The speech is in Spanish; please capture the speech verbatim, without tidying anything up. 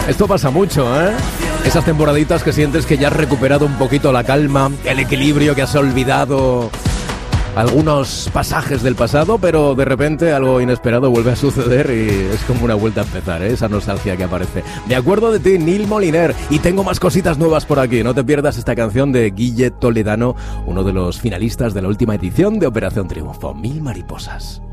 Esto pasa mucho, ¿eh? Esas temporaditas que sientes que ya has recuperado un poquito la calma, el equilibrio, que has olvidado algunos pasajes del pasado, pero de repente algo inesperado vuelve a suceder y es como una vuelta a empezar, ¿eh? Esa nostalgia que aparece. Me acuerdo de ti, Neil Moliner, y tengo más cositas nuevas por aquí. No te pierdas esta canción de Guille Toledano, uno de los finalistas de la última edición de Operación Triunfo, Mil Mariposas.